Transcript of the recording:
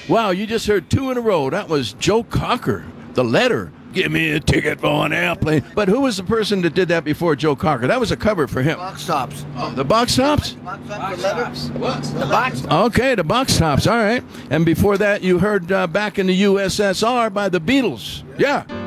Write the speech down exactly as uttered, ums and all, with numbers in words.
Wow, you just heard two in a row. That was Joe Cocker, The Letter. Give me a ticket for an airplane. But who was the person that did that before Joe Cocker? That was a cover for him. Box tops. Oh, the Box Tops? Box tops. The letters. What? The box. Okay, the Box Tops. All right. And before that, you heard uh, Back in the U S S R by the Beatles. Yeah.